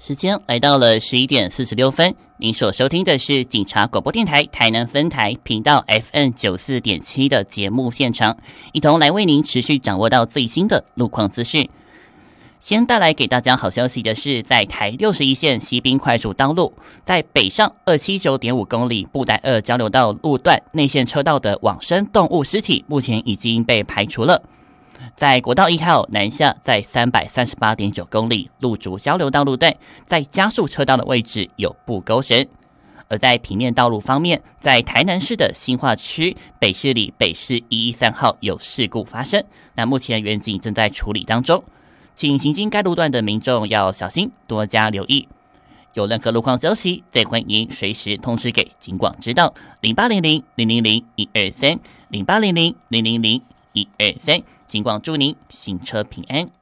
时间来到了11:46，您所收听的是警察广播电台台南分台频道 FM94.7 的节目现场，一同来为您持续掌握到最新的路况资讯。先带来给大家好消息的是，在台61线西滨快速道路，在北上279.5公里布袋2交流道路段内线车道的往生动物尸体，目前已经被排除了。在国道1号南下，在338.9公里路竹交流道路段，在加速车道的位置有布勾绳。而在平面道路方面，在台南市的新化区北市里北市113号有事故发生，那目前员警正在处理当中，请行经该路段的民众要小心，多加留意。有任何路况消息，再欢迎随时通知给警广知道，0800-000-123，0800-000-123。警广祝您行车平安。